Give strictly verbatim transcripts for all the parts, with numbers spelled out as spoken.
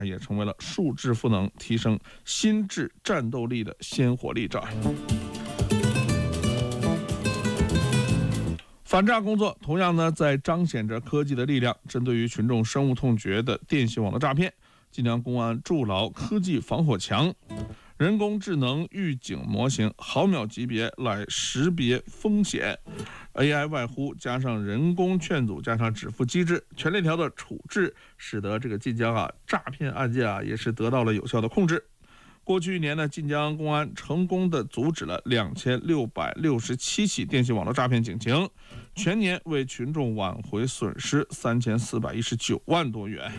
也成为了数智赋能、提升心智战斗力的鲜活例证。反诈工作同样呢，在彰显着科技的力量。针对于群众深恶痛绝的电信网络诈骗，晋江公安筑牢科技防火墙，人工智能预警模型毫秒级别来识别风险 ，A I 外呼加上人工劝阻加上止付机制，全链条的处置，使得这个晋江啊诈骗案件啊也是得到了有效的控制。过去一年呢，晋江公安成功的阻止了两千六百六十七起电信网络诈骗警情，全年为群众挽回损失三千四百一十九万多元。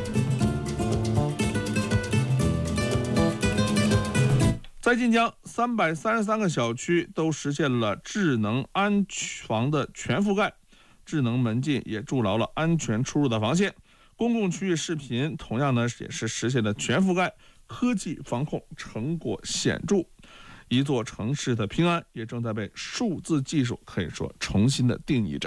在晋江，三百三十三个小区都实现了智能安防的全覆盖，智能门禁也筑牢了安全出入的防线，公共区域视频同样呢也是实现了全覆盖。科技防控成果显著，一座城市的平安也正在被数字技术可以说重新的定义着。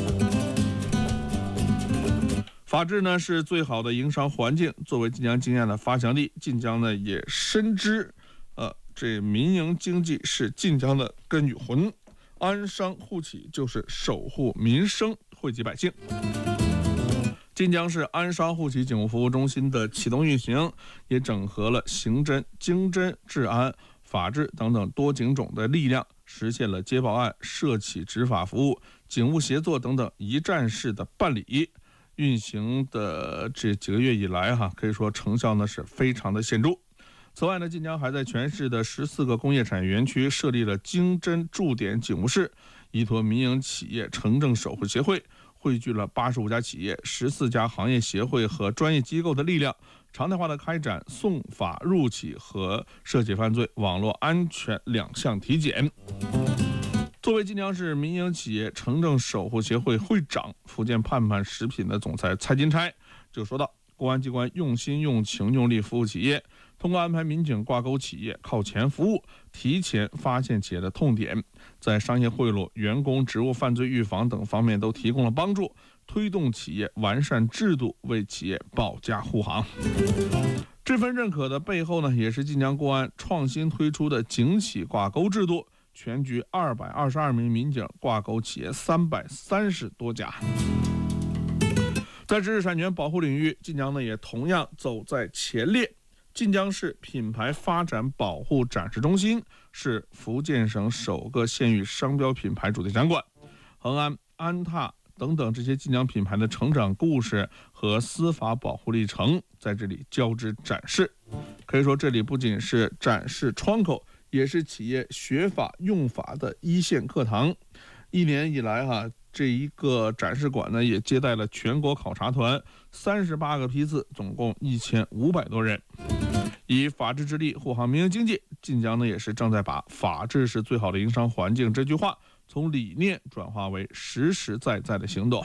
法治呢是最好的营商环境，作为晋江经验的发祥地，晋江呢也深知，呃，这民营经济是晋江的根与魂，安商护企就是守护民生，惠及百姓。晋江市安商护企警务服务中心的启动运行，也整合了刑侦、经侦、治安、法治等等多警种的力量，实现了接报案、涉企执法服务、警务协作等等一站式的办理。运行的这几个月以来，哈，可以说成效呢是非常的显著。此外呢，晋江还在全市的十四个工业产业园区设立了经侦驻点警务室，依托民营企业城镇守护协会。汇聚了八十五家企业、十四家行业协会和专业机构的力量，常态化的开展送法入企和涉企犯罪网络安全两项体检。作为晋江市民营企业城镇守护协会会长、福建盼盼食品的总裁蔡金钗就说道：“公安机关用心、用情、用力服务企业，通过安排民警挂钩企业，靠前服务，提前发现企业的痛点，在商业贿赂、员工职务犯罪预防等方面都提供了帮助，推动企业完善制度，为企业保驾护航。”这份认可的背后呢，也是晋江公安创新推出的警企挂钩制度，全局二百二十二名民警挂钩企业三百三十多家。在知识产权保护领域，晋江呢也同样走在前列。晋江市品牌发展保护展示中心是福建省首个县域商标品牌主题展馆，恒安、安踏等等这些晋江品牌的成长故事和司法保护历程在这里交织展示。可以说，这里不仅是展示窗口，也是企业学法用法的一线课堂。一年以来哈、啊。这一个展示馆呢，也接待了全国考察团三十八个批次，总共一千五百多人。以法治之力护航民营经济，晋江呢也是正在把“法治是最好的营商环境”这句话从理念转化为实实在在的行动。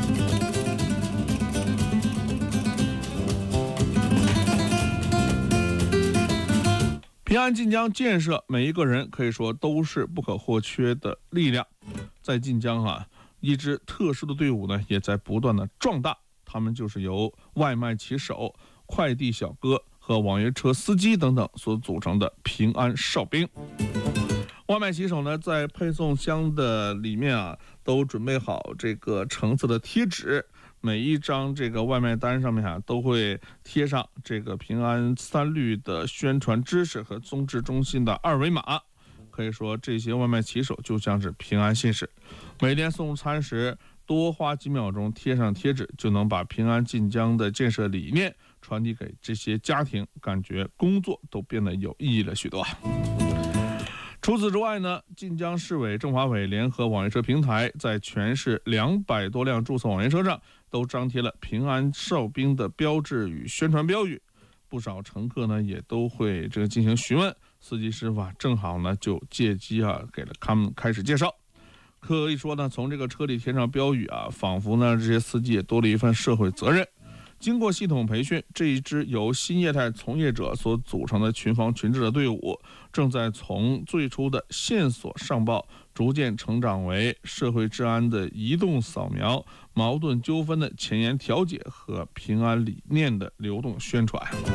平安晋江建设，每一个人可以说都是不可或缺的力量。在晋江啊。一支特殊的队伍呢，也在不断的壮大。他们就是由外卖骑手、快递小哥和网约车司机等等所组成的平安哨兵。外卖骑手呢，在配送箱的里面啊，都准备好这个橙色的贴纸，每一张这个外卖单上面啊，都会贴上这个平安三律的宣传知识和综治中心的二维码。可以说，这些外卖骑手就像是平安信使，每天送餐时多花几秒钟贴上贴纸，就能把平安晋江的建设理念传递给这些家庭，感觉工作都变得有意义了许多。除此之外呢，晋江市委政法委联合网约车平台在全市两百多辆注册网约车上都张贴了平安哨兵的标志与宣传标语。不少乘客呢也都会这个进行询问，司机师傅啊正好呢就借机啊给了他们开始介绍。可以说呢，从这个车里贴上标语啊，仿佛呢这些司机也多了一份社会责任。经过系统培训，这一支由新业态从业者所组成的群防群治的队伍，正在从最初的线索上报逐渐成长为社会治安的移动扫描、矛盾纠纷的前沿调解和平安理念的流动宣传。